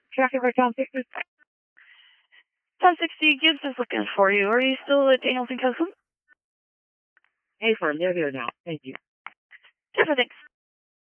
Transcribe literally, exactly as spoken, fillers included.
Traffic for Tom sixty. Tom sixty, Gibbs is looking for you. Are you still at Daniels and Copeland? Hey, firm, they're here now. Thank you. Sure, thanks.